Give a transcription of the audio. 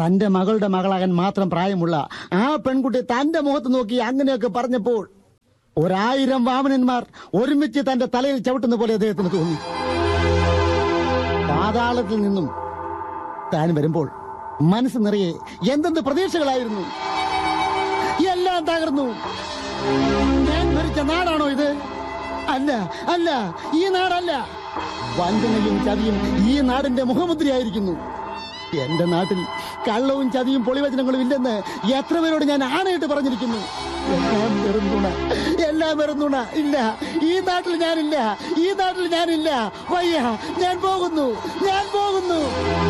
തന്റെ മകളുടെ മകളാകാൻ മാത്രം പ്രായമുള്ള ആ പെൺകുട്ടി തന്റെ മുഖത്ത് നോക്കി അങ്ങനെയൊക്കെ പറഞ്ഞപ്പോൾ 1000 വാമനന്മാർ ഒരുമിച്ച് തന്റെ തലയിൽ ചവിട്ടുന്ന പോലെ അദ്ദേഹത്തിന് തോന്നി. പാതാളത്തിൽ നിന്നും താൻ വരുമ്പോൾ മനസ്സ് നിറയെ എന്തെന്ത് പ്രതീക്ഷകളായിരുന്നു. എല്ലാം തകർന്നു. ഞാൻ ഭരിച്ച നാടാണോ ഇത്? അല്ല, അല്ല, ഈ നാടല്ല. വഞ്ചനയും ചതിയും ഈ നാടിന്റെ മുഖമുദ്രയായിരിക്കുന്നു. എന്റെ നാട്ടിൽ കള്ളവും ചതിയും പൊളിവചനങ്ങളും ഇല്ലെന്ന് എത്ര പേരോട് ഞാൻ ആണയിട്ട് പറഞ്ഞിരിക്കുന്നു. എല്ലാം വെറുന്നുണ. ഇല്ല, ഈ നാട്ടിൽ ഞാനില്ല, ഈ നാട്ടിൽ ഞാനില്ല. വയ്യ, ഞാൻ പോകുന്നു.